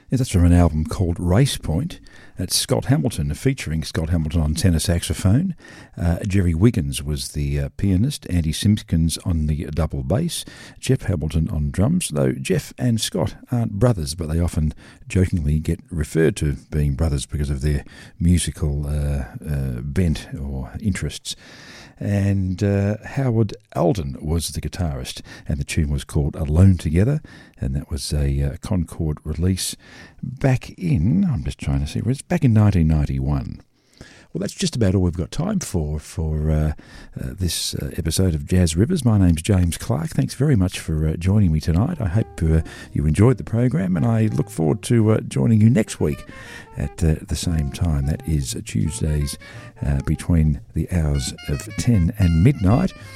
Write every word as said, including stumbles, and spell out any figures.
Yeah, that's from an album called Race Point. It's Scott Hamilton, featuring Scott Hamilton on tenor saxophone. Uh, Jerry Wiggins was the uh, pianist, Andy Simpkins on the double bass, Jeff Hamilton on drums, though Jeff and Scott aren't brothers, but they often jokingly get referred to being brothers because of their musical uh, uh, bent or interests. And uh, Howard Alden was the guitarist, and the tune was called Alone Together, and that was a uh, Concord release back in, I'm just trying to see where it's, back in nineteen ninety-one. Well, that's just about all we've got time for for uh, uh, this uh, episode of Jazz Rivers. My name's James Clark. Thanks very much for uh, joining me tonight. I hope uh, you enjoyed the program, and I look forward to uh, joining you next week at uh, the same time. That is Tuesdays uh, between the hours of ten and midnight.